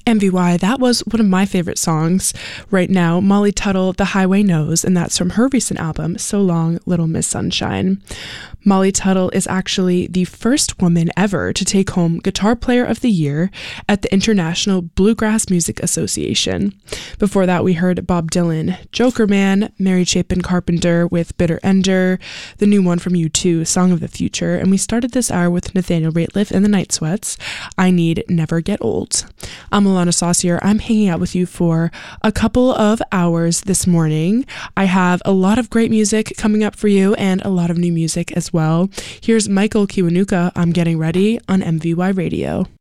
MVY, that was one of my favorite songs right now. Molly Tuttle, The Highway Knows, and that's from her recent album, So Long, Little Miss Sunshine. Molly Tuttle is actually the first woman ever to take home Guitar Player of the Year at the International Bluegrass Music Association. Before that, we heard Bob Dylan, Joker Man, Mary Chapin Carpenter with Bitter Ender, the new one from U2, Song of the Future, and we started this hour with Nathaniel Rateliff and the Night Sweats, I Need Never Get Old. I'm Alana Saucier. I'm hanging out with you for a couple of hours this morning. I have a lot of great music coming up for you and a lot of new music as well. Here's Michael Kiwanuka, I'm Getting Ready on MVY Radio.